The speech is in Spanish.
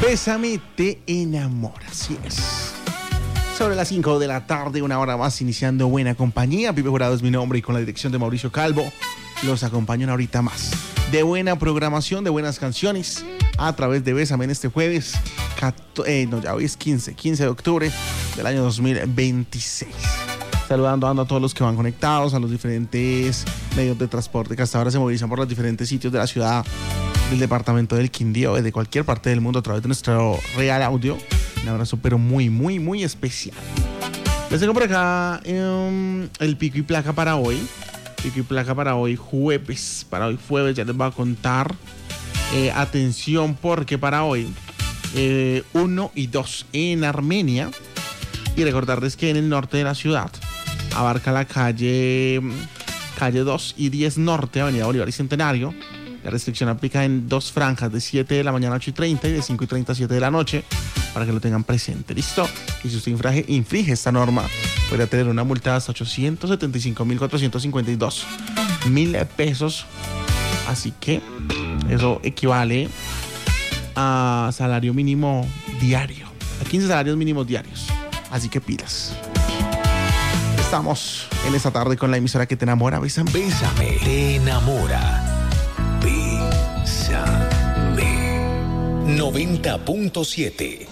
Bésame, te enamora. Así es. Sobre las 5 de la tarde, una hora más, iniciando Buena Compañía. Pipe Jurado es mi nombre y con la dirección de Mauricio Calvo los acompaño una horita más de buena programación, de buenas canciones a través de Bésame en este jueves. Ya hoy es 15 de octubre del año 2026. Saludando a todos los que van conectados, a los diferentes medios de transporte que hasta ahora se movilizan por los diferentes sitios de la ciudad, del departamento del Quindío, de cualquier parte del mundo a través de nuestro Real Audio. Un abrazo pero muy especial. Les tengo por acá el pico y placa para hoy. Pico y placa para hoy jueves. Para hoy jueves ya les voy a contar. Atención porque para hoy 1 y 2 en Armenia. Y recordarles que en el norte de la ciudad abarca la calle 2 y 10 Norte, Avenida Bolívar y Centenario. La restricción aplica en 2 franjas de 7 de la mañana a 8:30 y de 5:30 a 7 de la noche, para que lo tengan presente. ¿Listo? Y si usted infringe esta norma, puede tener una multa de hasta 875.452 pesos. Así que eso equivale a salario mínimo diario, a 15 salarios mínimos diarios. Así que pilas. Estamos en esta tarde con la emisora que te enamora. Bésame. Bésame, te enamora. Bésame. 90.7.